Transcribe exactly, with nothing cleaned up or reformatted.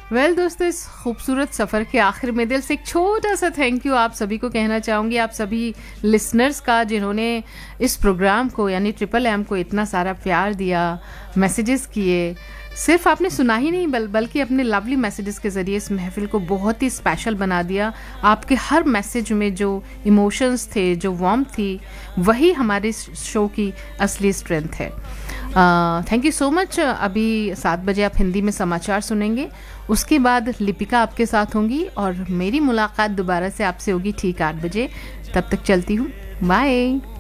Well well, दोस्तों, इस खूबसूरत सफ़र के आखिर में दिल से एक छोटा सा थैंक यू आप सभी को कहना चाहूँगी, आप सभी लिसनर्स का, जिन्होंने इस प्रोग्राम को यानी ट्रिपल एम को इतना सारा प्यार दिया, मैसेजेस किए। सिर्फ आपने सुना ही नहीं बल बल्कि अपने लवली मैसेजेस के ज़रिए इस महफिल को बहुत ही स्पेशल बना दिया। आपके हर मैसेज में जो इमोशंस थे, जो वार्मथ थी, वही हमारे शो की असली स्ट्रेंथ है। Thank you so much. अभी सात बजे आप हिंदी में समाचार सुनेंगे, उसके बाद लिपिका आपके साथ होंगी और मेरी मुलाकात दोबारा से आपसे होगी ठीक आठ बजे। तब तक चलती हूँ, बाय।